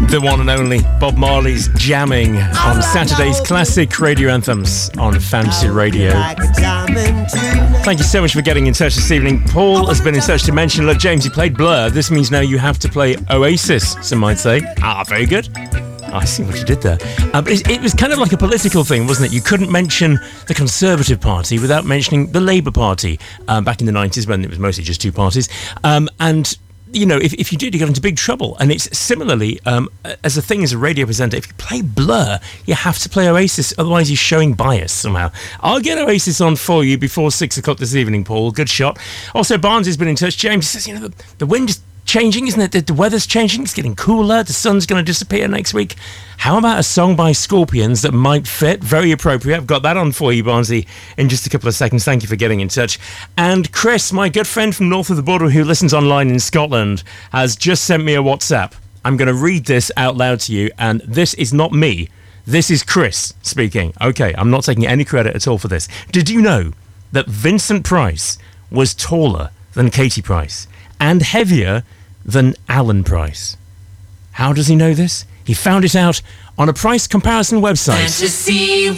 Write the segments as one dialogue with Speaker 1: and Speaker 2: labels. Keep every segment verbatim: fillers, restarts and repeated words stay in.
Speaker 1: The one and only Bob Marley's jamming on Saturday's classic radio anthems on Fantasy Radio. Thank you so much for getting in touch this evening. Paul has been in touch to mention, look, James, you played Blur. This means now you have to play Oasis, some might say. Ah, very good. I see what you did there. Uh, but it, it was kind of like a political thing, wasn't it? You couldn't mention the Conservative Party without mentioning the Labour Party um, back in the nineties when it was mostly just two parties. Um, and... You know, if, if you did, you got into big trouble. And it's similarly, um, as a thing as a radio presenter, if you play Blur, you have to play Oasis, otherwise you're showing bias somehow. I'll get Oasis on for you before six o'clock this evening, Paul. Good shot. Also, Barnes has been in touch. James says, you know, the, the wind is changing, isn't it? The, the weather's changing, it's getting cooler, the sun's going to disappear next week. How about a song by Scorpions that might fit? Very appropriate. I've got that on for you, Barnsley, in just a couple of seconds. Thank you for getting in touch. And Chris, my good friend from north of the border who listens online in Scotland, has just sent me a WhatsApp. I'm going to read this out loud to you, and this is not me. This is Chris speaking. Okay, I'm not taking any credit at all for this. Did you know that Vincent Price was taller than Katie Price and heavier than Alan Price? How does he know this? He found it out on a price comparison website.
Speaker 2: Fantasy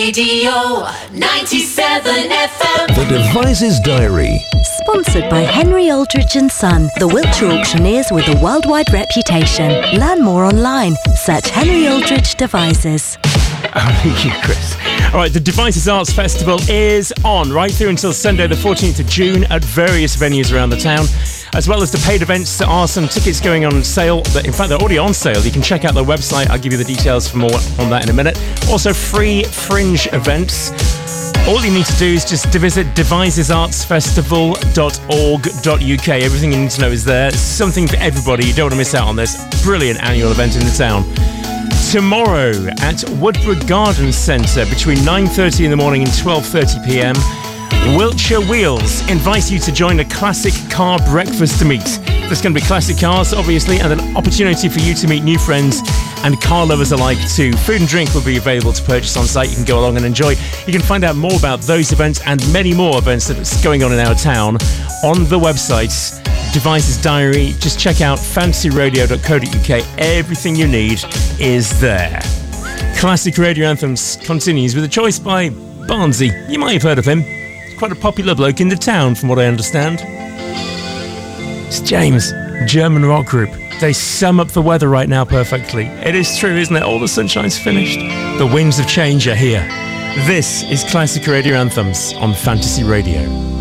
Speaker 2: Radio ninety-seven F M.
Speaker 3: The Devices Diary.
Speaker 4: Sponsored by Henry Aldridge and Son, the Wiltshire auctioneers with a worldwide reputation. Learn more online. Search Henry Aldridge Devices.
Speaker 1: Oh, thank you, Chris. All right, the Devices Arts Festival is on right through until Sunday the fourteenth of June at various venues around the town, as well as the paid events. There are some tickets going on sale. That, in fact, they're already on sale. You can check out their website. I'll give you the details for more on that in a minute. Also, free fringe events. All you need to do is just to visit devices arts festival dot org dot U K. Everything you need to know is there. Something for everybody. You don't want to miss out on this brilliant annual event in the town. Tomorrow at Woodbrook Garden Centre between nine thirty in the morning and twelve thirty p m, Wiltshire Wheels invites you to join a classic car breakfast to meet. There's going to be classic cars, obviously, and an opportunity for you to meet new friends and car lovers alike too. Food and drink will be available to purchase on site. You can go along and enjoy. You can find out more about those events and many more events that's going on in our town on the website Devices Diary. Just check out fantasy radio dot co dot U K. Everything you need is there. Classic Radio Anthems continues with a choice by Barnsey. You might have heard of him. He's quite a popular bloke in the town, from what I understand. It's James, German rock group. They sum up the weather right now perfectly. It is true, isn't it? All the sunshine's finished. The winds of change are here. This is Classic Radio Anthems on Fantasy Radio.